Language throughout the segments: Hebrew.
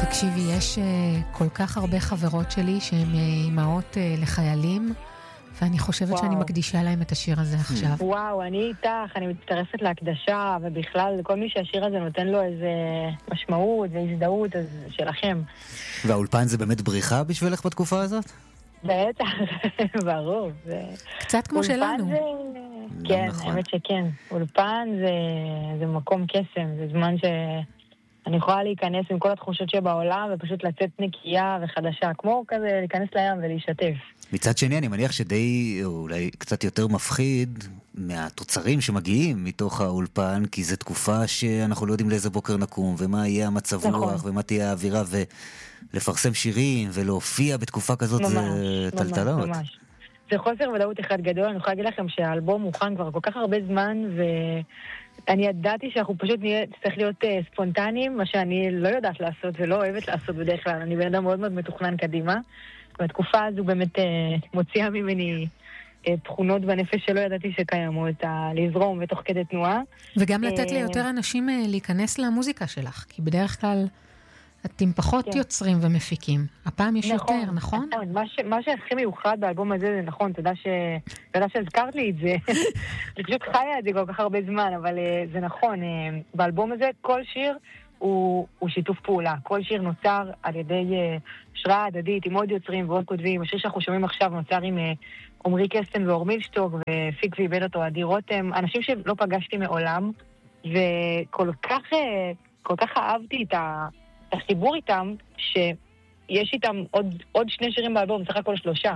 תקשיבי, יש כל כך הרבה חברות שלי שהן אימהות לחיילים, ואני חושבת שאני מקדישה להם את השיר הזה עכשיו. וואו, אני איתך, אני מצטרפת להקדשה, ובכלל, כל מי שהשיר הזה נותן לו איזה משמעות והזדהות, אז שלכם. והאולפן זה באמת בריחה בשבילך בתקופה הזאת? בטח, ברור. קצת כמו שלנו. כן, האמת שכן. אולפן זה מקום קסם, זה זמן שאני יכולה להיכנס עם כל התחושות שבעולם, ופשוט לצאת נקייה וחדשה, כמו כזה להיכנס לים ולהשתתף. מצד שני, אני מניח שדי, אולי קצת יותר מפחיד מהתוצרים שמגיעים מתוך האולפן, כי זו תקופה שאנחנו לא יודעים לאיזה בוקר נקום, ומה יהיה המצב רוח, ומה תהיה האווירה, ולפרסם שירים, ולהופיע בתקופה כזאת, זה טלטלות. ממש. זה חוסר ודאות אחד גדול. אני יכולה להגיד לכם שהאלבום מוכן כבר כל כך הרבה זמן, ואני ידעתי שאנחנו פשוט צריך להיות ספונטניים, מה שאני לא יודעת לעשות ולא אוהבת לעשות בדרך כלל. אני בן אדם מאוד מאוד מתוכנן קדימה. בתקופה הזו באמת מוציאה ממני תכונות בנפש שלא ידעתי שקיימות, לזרום ותוך כדי תנועה. וגם לתת ליותר אנשים להיכנס למוזיקה שלך, כי בדרך כלל אתם פחות יוצרים ומפיקים. הפעם יש יותר, נכון? מה שהכי מיוחד באלבום הזה זה נכון, תודה שהזכרת לי את זה. אני פשוט חיה את זה כל כך הרבה זמן, אבל זה נכון. באלבום הזה כל שיר הוא שיתוף פעולה. כל שיר נוצר על ידי השראה הדדית, עם עוד יוצרים ועוד כותבים. השיר שאנחנו שומעים עכשיו נוצר עם עומרי קסטן ואור מילשטוק, ופיק ואיבד אותו עדי רותם. אנשים שלא פגשתי מעולם, וכל כך אהבתי את החיבור איתם, שיש איתם עוד 2 שירים באלבום, סך הכל 3.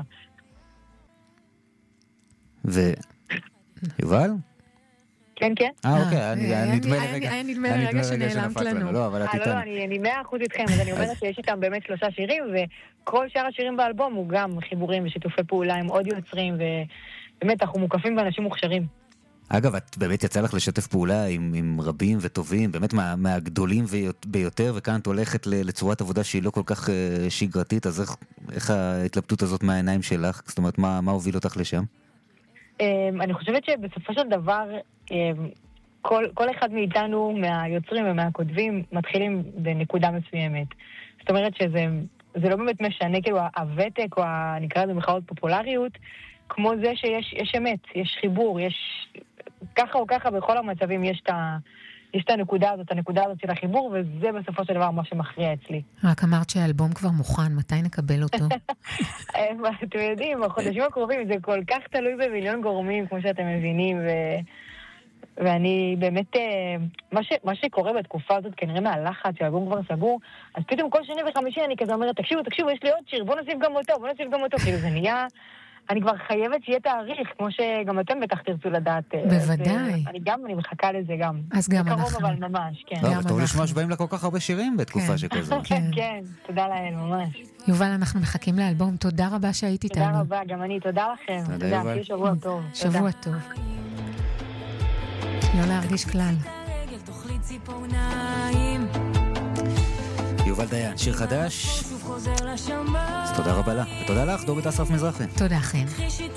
יובל? כן, כן. אוקיי, היה נדמה לי רגע שנעלמת לנו. לא, אבל את איתנו. לא, אני 100% איתכם, אז אני אומרת שיש איתם באמת 3 שירים, וכל שאר השירים באלבום הוא גם חיבורים ושיתופי פעולה עם עוד יוצרים, ובאמת אנחנו מוקפים באנשים מוכשרים. אגב, את באמת יצא לך לשתף פעולה עם רבים וטובים, באמת מהגדולים ביותר, וכאן את הולכת לצורת עבודה שהיא לא כל כך שגרתית, אז איך ההתלבטות הזאת מהעיניים שלך? זאת אומרת, מה הוביל אותך לשם? אני חושבת שבסופו של דבר, כל אחד מאיתנו, מהיוצרים ומהכותבים, מתחילים בנקודה מסוימת. זאת אומרת שזה לא באמת משנה, כאילו הוותק, או נקרא לזה במחאות פופולריות, כמו זה שיש אמת, יש חיבור, יש ככה או ככה בכל המצבים יש את הנקודה הזאת של החיבור, וזה בסופו של דבר מה שמכריע אצלי. רק אמרת שהאלבום כבר מוכן, מתי נקבל אותו? אתם יודעים, בחודשים הקרובים זה כל כך תלוי במיליון גורמים, כמו שאתם מבינים, ואני באמת, מה שקורה בתקופה הזאת, כנראה מהלחץ שהאלבום כבר סגור, אז פתאום כל שני וחמישי אני כזה אומרת, תקשיבו, יש לי עוד שיר, בוא נוסיף גם אותו, כאילו זה נהיה, אני כבר חייבת שיהיה תאריך, כמו שגם אתם בטח תרצו לדעת. בוודאי. אני מחכה לזה גם. אז גם אנחנו. בקרוב אבל ממש, כן. לא, וטוב לשמוע שבאים לה כל כך הרבה שירים בתקופה שכזו. כן, תודה לאל, ממש. יובל, אנחנו מחכים לאלבום, תודה רבה שהיית איתנו. תודה רבה, גם אני, תודה לכם. תודה, יובל. שבוע טוב. שבוע טוב. לא להרגיש כלל. יובל דיין, שיר חדש. אז תודה רבה לה. ותודה לך, דורית אסרף מזרחי. תודה, חן.